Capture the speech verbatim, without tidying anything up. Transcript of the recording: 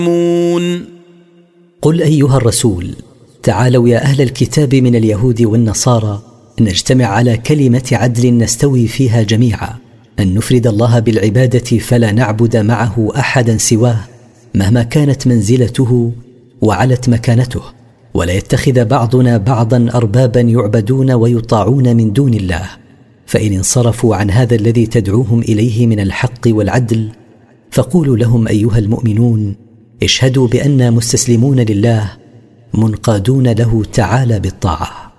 قل أيها الرسول: تعالوا يا أهل الكتاب من اليهود والنصارى نجتمع على كلمة عدل نستوي فيها جميعا، أن نفرد الله بالعبادة فلا نعبد معه أحدا سواه مهما كانت منزلته وعلت مكانته، ولا يتخذ بعضنا بعضا أربابا يعبدون ويطاعون من دون الله. فإن انصرفوا عن هذا الذي تدعوهم إليه من الحق والعدل فقولوا لهم أيها المؤمنون: اشهدوا بأننا مستسلمون لله منقادون له تعالى بالطاعة.